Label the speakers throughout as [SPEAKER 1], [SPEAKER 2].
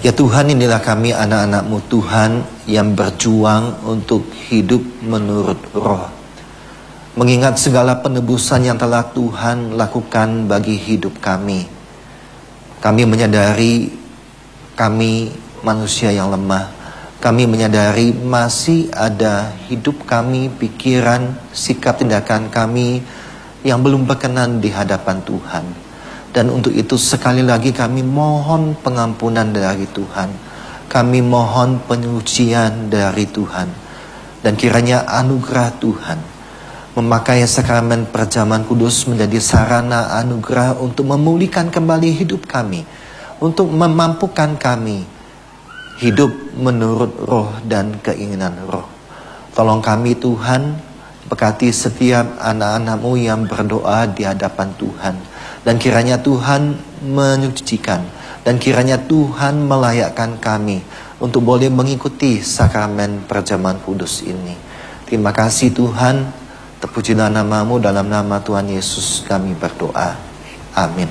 [SPEAKER 1] Ya Tuhan, inilah kami anak-anak-Mu Tuhan yang berjuang untuk hidup menurut roh. Mengingat segala penebusan yang telah Tuhan lakukan bagi hidup kami. Kami menyadari kami manusia yang lemah. Kami menyadari masih ada hidup kami, pikiran, sikap, tindakan kami yang belum berkenan di hadapan Tuhan. Dan untuk itu sekali lagi kami mohon pengampunan dari Tuhan. Kami mohon penyucian dari Tuhan. Dan kiranya anugerah Tuhan memakai sakramen perjamuan kudus menjadi sarana anugerah untuk memulihkan kembali hidup kami. Untuk memampukan kami hidup menurut roh dan keinginan roh. Tolong kami Tuhan, berkati setiap anak-anak-Mu yang berdoa di hadapan Tuhan. Dan kiranya Tuhan menyucikan. Dan kiranya Tuhan melayakkan kami untuk boleh mengikuti sakramen perjamuan kudus ini. Terima kasih Tuhan. Terpujilah nama-Mu, dalam nama Tuhan Yesus kami berdoa. Amin.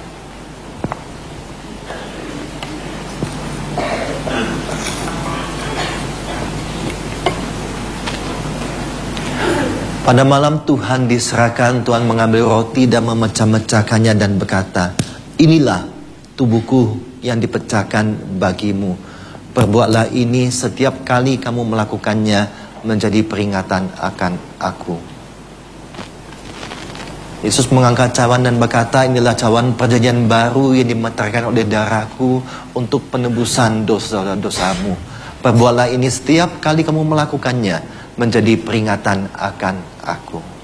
[SPEAKER 1] Pada malam Tuhan diserahkan, Tuhan mengambil roti dan memecah-mecahkannya dan berkata, "Inilah tubuhku yang dipecahkan bagimu. Perbuatlah ini setiap kali kamu melakukannya menjadi peringatan akan aku." Yesus mengangkat cawan dan berkata, "Inilah cawan perjanjian baru yang dimeterkan oleh darahku untuk penebusan dosa-dosamu. Perbuatlah ini setiap kali kamu melakukannya menjadi peringatan akan aku."